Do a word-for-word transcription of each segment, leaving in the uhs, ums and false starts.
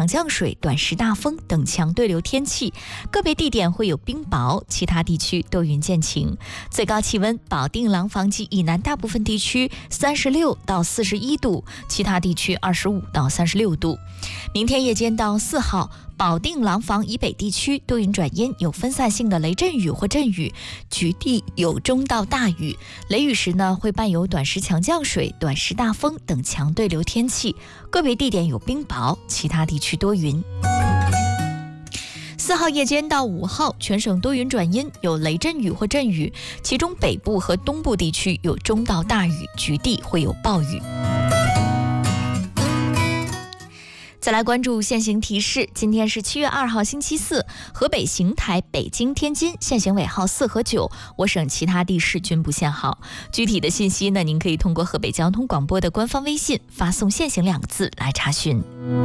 强降水、短时大风等强对流天气，个别地点会有冰雹，其他地区多云见晴。最高气温，保定廊坊及以南大部分地区三十六到四十一度，其他地区二十五到三十六度。明天夜间到四号，保定廊坊以北地区多云转阴，有分散性的雷阵雨或阵雨，局地有中到大雨。雷雨时呢，会伴有短时强降水、短时大风等强对流天气，个别地点有冰雹，其他地区多云。四号夜间到五号，全省多云转阴，有雷阵雨或阵雨，其中北部和东部地区有中到大雨，局地会有暴雨。再来关注现行提示，今天是七月二号星期四，河北邢台、北京、天津限行尾号四和九，我省其他地市均不限号。具体的信息呢，您可以通过河北交通广播的官方微信发送限行两个字来查询。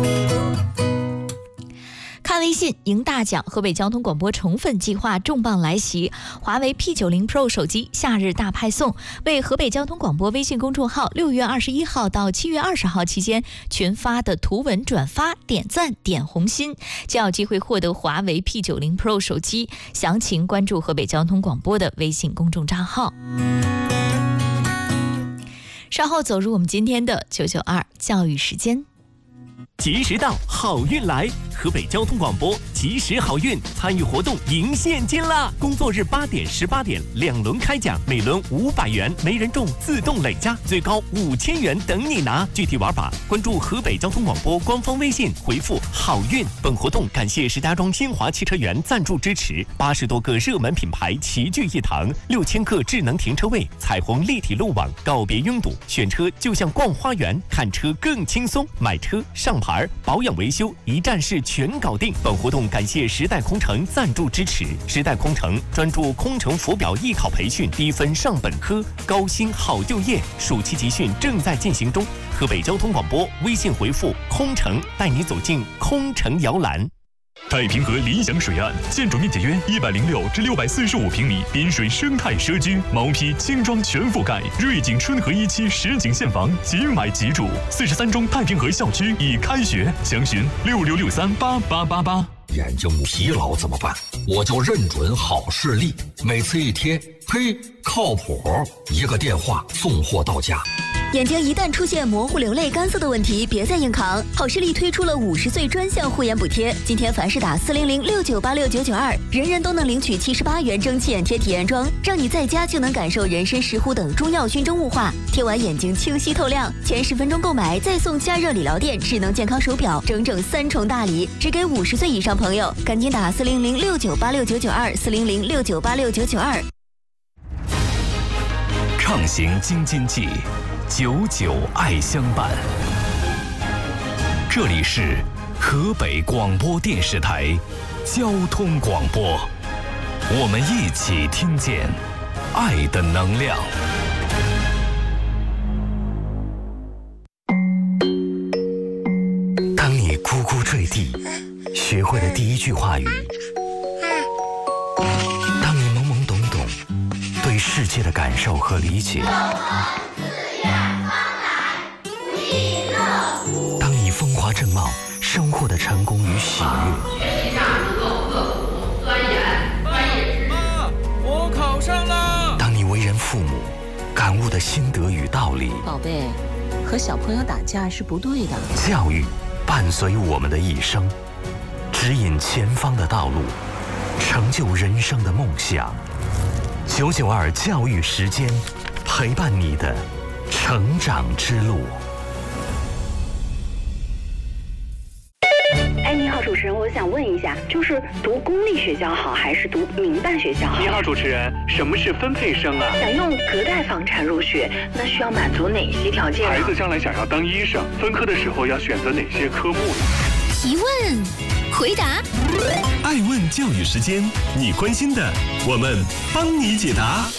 看微信赢大奖，河北交通广播宠粉计划重磅来袭，华为 P 九十 Pro 手机夏日大派送，为河北交通广播微信公众号六月二十一号到七月二十号期间群发的图文转发、点赞、点红心，将有机会获得华为 P 九十 Pro 手机。详情关注河北交通广播的微信公众账号。稍后走入我们今天的九九二教育时间。 及时到，好运来！河北交通广播及时好运参与活动赢现金啦！工作日八点、十八点两轮开奖，每轮五百元，没人中自动累加，最高五千元等你拿。具体玩法，关注河北交通广播官方微信，回复“好运”。本活动感谢石家庄新华汽车园赞助支持，八十多个热门品牌齐聚一堂，六千个智能停车位，彩虹立体路网，告别拥堵，选车就像逛花园，看车更轻松，买车上牌。保养维修一站式全搞定。本活动感谢时代空乘赞助支持。时代空乘专注空乘浮表艺考培训，低分上本科，高薪好就业。暑期集训正在进行中。河北交通广播微信回复“空乘”，带你走进空乘摇篮。 太平河理想水岸，建筑面积约一百零六至六百四十五平米，滨水生态社区，毛坯轻装全覆盖，瑞景春和一期实景现房，即买即住。四十三中太平河校区已开学，详询六六六三八八八八。 眼睛疲劳怎么办？我就认准好视力，每次一贴，嘿，靠谱，一个电话送货到家。 眼睛一旦出现模糊、流泪、干涩的问题，别再硬扛。好视力推出了五十岁专项护眼补贴，今天凡是打四零零六九八六九九二，人人都能领取七十八元蒸汽眼贴体验装，让你在家就能感受人参、石斛等中药熏蒸雾化，贴完眼睛清晰透亮。前十分钟购买再送加热理疗垫、智能健康手表，整整三重大礼，只给五十岁以上朋友。赶紧打四零零六九八六九九二，四零零六九八六九九二。 畅行京津冀，久久爱相伴。这里是河北广播电视台交通广播，我们一起听见爱的能量。 当你咕咕坠地，学会了第一句话语；当你懵懵懂懂，对世界的感受和理解；当你风华正茂，生活的成功与喜悦。 学习上能够刻苦钻研，专业知识。 妈，我考上了。 当你为人父母，感悟的心得与道理。 宝贝，和小朋友打架是不对的。 教育伴随我们的一生，指引前方的道路，成就人生的梦想。九九二教育时间，陪伴你的成长之路。 哎，你好，主持人，我想问一下，就是读公立学校好还是读民办学校好？ 你好，主持人，什么是分配生啊？ 想用隔代房产入学，那需要满足哪些条件啊？ 孩子将来想要当医生，分科的时候要选择哪些科目呢？ 提问，回答。 爱问教育时间，你关心的，我们帮你解答。